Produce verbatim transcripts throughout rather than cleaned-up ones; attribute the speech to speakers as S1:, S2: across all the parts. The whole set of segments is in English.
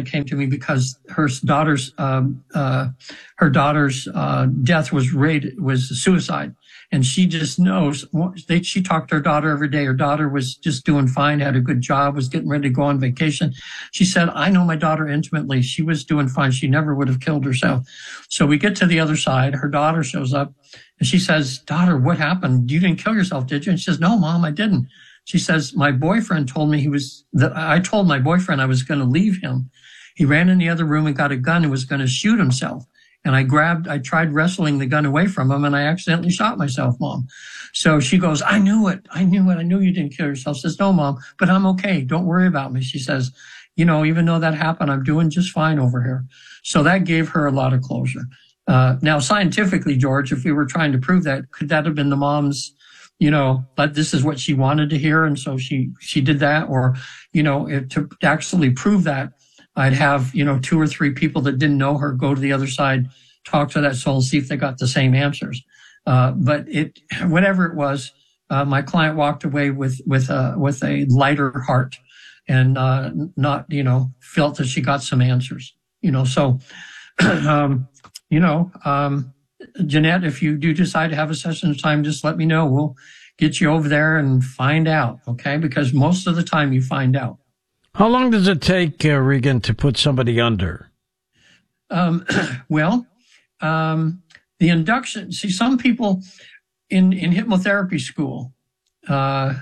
S1: client came to me because her daughter's um, uh, her daughter's uh, death was rated was suicide, and she just knows. They, she talked to her daughter every day. Her daughter was just doing fine, had a good job, was getting ready to go on vacation. She said, "I know my daughter intimately. She was doing fine. She never would have killed herself." So we get to the other side. Her daughter shows up, and she says, "Daughter, what happened? You didn't kill yourself, did you?" And she says, "No, Mom, I didn't." She says, "My boyfriend told me he was, that I told my boyfriend I was going to leave him. He ran in the other room and got a gun and was going to shoot himself. And I grabbed, I tried wrestling the gun away from him and I accidentally shot myself, Mom." So she goes, "I knew it. I knew it. I knew you didn't kill yourself." Says, "No, Mom, but I'm okay. Don't worry about me." She says, "You know, even though that happened, I'm doing just fine over here." So that gave her a lot of closure. Uh, now, scientifically, George, if we were trying to prove that, could that have been the mom's, you know, but this is what she wanted to hear, and so she she did that? Or, you know, if, to actually prove that, I'd have, you know, two or three people that didn't know her go to the other side, talk to that soul, see if they got the same answers. Uh, but it, whatever it was, uh, my client walked away with with a with a lighter heart, and uh, not, you know, felt that she got some answers. You know, so, um, you know. Um, Jeanette, if you do decide to have a session of time, just let me know. We'll get you over there and find out, okay? Because most of the time you find out.
S2: How long does it take, uh, Regan, to put somebody under?
S1: Um, well, um, the induction, see, some people in, in hypnotherapy school, uh,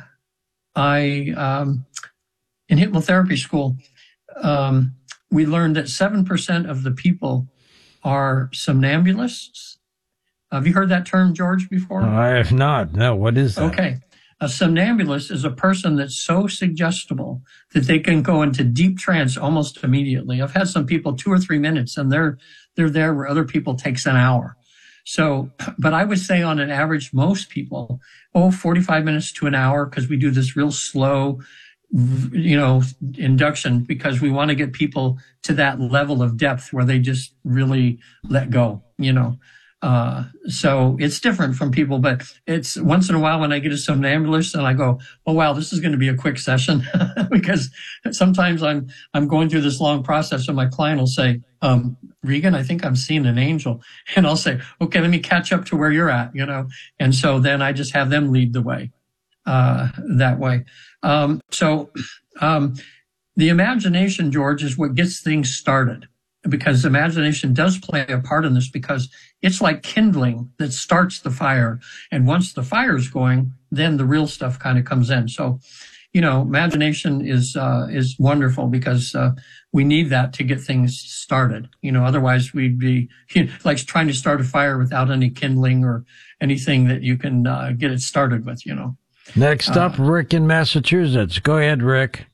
S1: I, um, in hypnotherapy school, um, we learned that seven percent of the people are somnambulists. Have you heard that term, George, before?
S2: I have not. No, what is that?
S1: Okay. A somnambulist is a person that's so suggestible that they can go into deep trance almost immediately. I've had some people two or three minutes and they're they're there where other people takes an hour. So, but I would say on an average, most people, oh, forty-five minutes to an hour, because we do this real slow, you know, induction, because we want to get people to that level of depth where they just really let go, you know. Uh, so it's different from people, but it's once in a while when I get a somnambulist and I go, "Oh, wow, this is going to be a quick session," because sometimes I'm, I'm going through this long process and my client will say, um, "Regan, I think I'm seeing an angel." And I'll say, "Okay, let me catch up to where you're at," you know? And so then I just have them lead the way, uh, that way. Um, so, um, the imagination, George, is what gets things started, because imagination does play a part in this, because it's like kindling that starts the fire. And once the fire's going, then the real stuff kind of comes in. So, you know, imagination is, uh, is wonderful, because, uh, we need that to get things started. You know, otherwise we'd be you know, like trying to start a fire without any kindling or anything that you can, uh, get it started with, you know.
S2: Next up, uh, Rick in Massachusetts. Go ahead, Rick.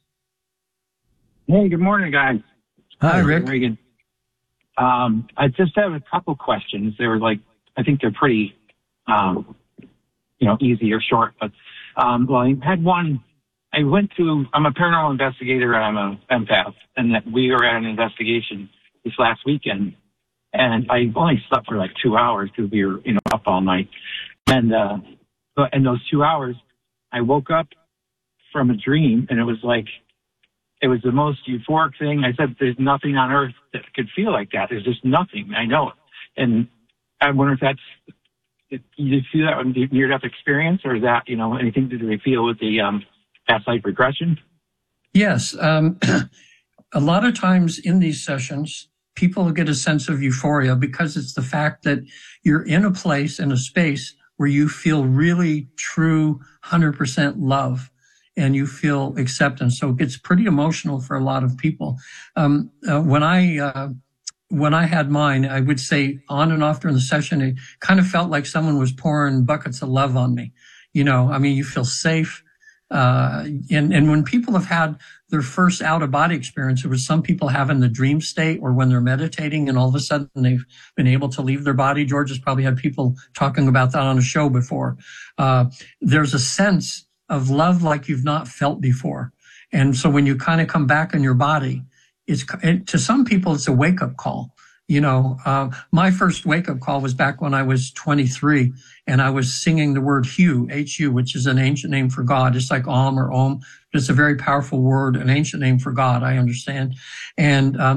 S3: Hey, good morning, guys.
S1: Hi, Rick.
S3: Regan. Um, I just have a couple questions. They were like, I think they're pretty, um, you know, easy or short, but, um, well, I had one. I went to, I'm a paranormal investigator and I'm a empath, and that we were at an investigation this last weekend, and I only slept for like two hours because we were, you know, up all night. And, uh, but in those two hours, I woke up from a dream, and it was like, it was the most euphoric thing. I said, there's nothing on earth that could feel like that. There's just nothing. I know it. And I wonder if that's, if you feel that in near-death experience, or is that, you know, anything to do with feel with the um, past life regression?
S1: Yes. Um, a lot of times in these sessions, people get a sense of euphoria because it's the fact that you're in a place, in a space where you feel really true one hundred percent love, and you feel acceptance. So it gets pretty emotional for a lot of people. Um, uh, when I, uh, when I had mine, I would say on and off during the session, it kind of felt like someone was pouring buckets of love on me. You know, I mean, you feel safe. Uh, and, and when people have had their first out of body experience, it was some people have in the dream state, or when they're meditating and all of a sudden they've been able to leave their body. George has probably had people talking about that on a show before. Uh, there's a sense of love like you've not felt before. And so when you kind of come back in your body, it's, it, to some people, it's a wake up call. You know, uh, my first wake up call was back when I was twenty-three, and I was singing the word Hu, H U, which is an ancient name for God. It's like Om or Om. It's a very powerful word, an ancient name for God, I understand. And, um,